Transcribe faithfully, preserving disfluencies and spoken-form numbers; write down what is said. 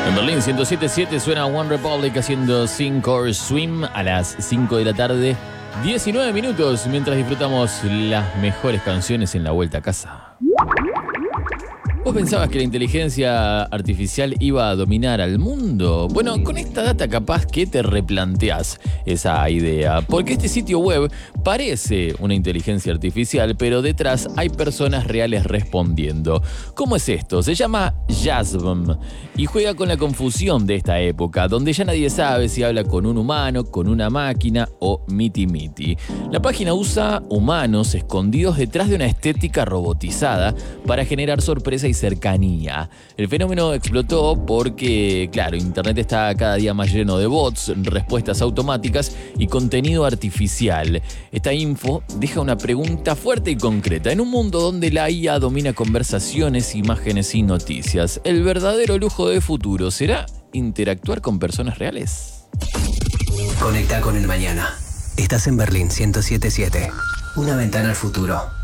En Berlín ciento siete punto siete suena One Republic haciendo Sink or Swim a las cinco de la tarde, diecinueve minutos, mientras disfrutamos las mejores canciones en la vuelta a casa. ¿Vos pensabas que la inteligencia artificial iba a dominar al mundo? Bueno, con esta data capaz que te replanteás esa idea, porque este sitio web parece una inteligencia artificial, pero detrás hay personas reales respondiendo. ¿Cómo es esto? Se llama Jasm y juega con la confusión de esta época, donde ya nadie sabe si habla con un humano, con una máquina o miti-miti. La página usa humanos escondidos detrás de una estética robotizada para generar sorpresa y cercanía. El fenómeno explotó porque, claro, Internet está cada día más lleno de bots, respuestas automáticas y contenido artificial. Esta info deja una pregunta fuerte y concreta. En un mundo donde la I A domina conversaciones, imágenes y noticias, ¿el verdadero lujo de futuro será interactuar con personas reales? Conecta con el mañana. Estás en Berlín ciento siete punto siete. Una ventana al futuro.